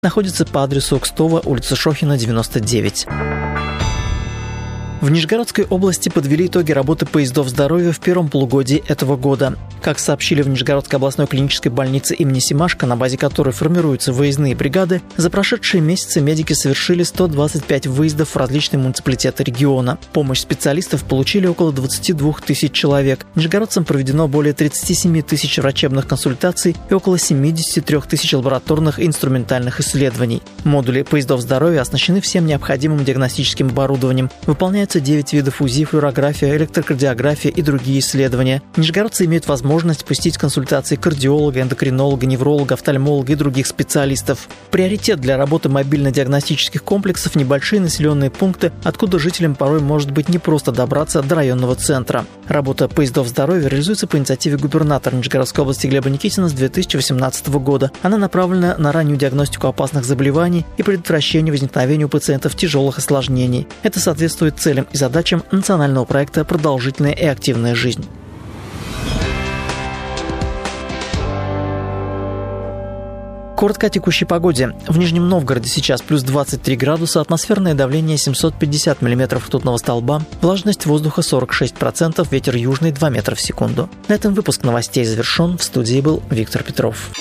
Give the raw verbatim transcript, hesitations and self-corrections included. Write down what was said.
находится по адресу Кстово, улица Шохина, девяносто девять. В Нижегородской области подвели итоги работы поездов здоровья в первом полугодии этого года. Как сообщили в Нижегородской областной клинической больнице имени Семашко, на базе которой формируются выездные бригады, за прошедшие месяцы медики совершили сто двадцать пять выездов в различные муниципалитеты региона. Помощь специалистов получили около двадцать две тысячи человек. Нижегородцам проведено более тридцать семь тысяч врачебных консультаций и около семьдесят три тысячи лабораторных и инструментальных исследований. Модули поездов здоровья оснащены всем необходимым диагностическим оборудованием. Выполняются девять видов УЗИ, флюорография, электрокардиография и другие исследования. Нижегородцы имеют возможность пустить консультации кардиолога, эндокринолога, невролога, офтальмолога и других специалистов. Приоритет для работы мобильно-диагностических комплексов – небольшие населенные пункты, откуда жителям порой может быть непросто добраться до районного центра. Работа поездов здоровья реализуется по инициативе губернатора Нижегородской области Глеба Никитина с две тысячи восемнадцатого года. Она направлена на раннюю диагностику опасных заболеваний и предотвращение возникновения у пациентов тяжелых осложнений. Это соответствует целям и задачам национального проекта «Продолжительная и активная жизнь». Коротко о текущей погоде. В Нижнем Новгороде сейчас плюс двадцать три градуса, атмосферное давление семьсот пятьдесят миллиметров ртутного столба, влажность воздуха сорок шесть процентов, ветер южный два метра в секунду. На этом выпуск новостей завершен. В студии был Виктор Петров.